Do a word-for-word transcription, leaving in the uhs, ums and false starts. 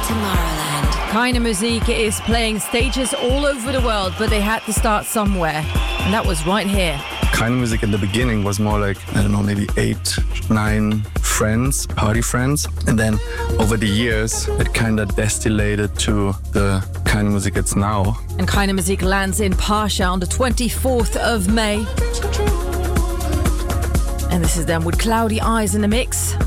Tomorrowland. Keine Musik is playing stages all over the world, but they had to start somewhere. And that was right here. Keine Musik in the beginning was more like, I don't know, maybe eight, nine friends, party friends. And then over the years, it kind of distillated to the Keine Musik it's now. And Keine Musik lands in Pasha on the twenty-fourth of May. And this is them with Cloudy Eyes in the mix.